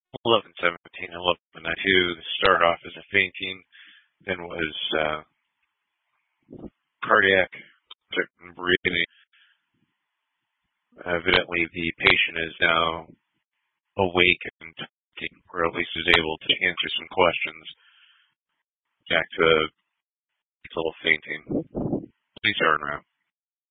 11:17, 11:92. Started off as a fainting, then was cardiac breathing. Evidently, the patient is now awake and talking, or at least is able to answer some questions. Back to a little fainting. Please turn around.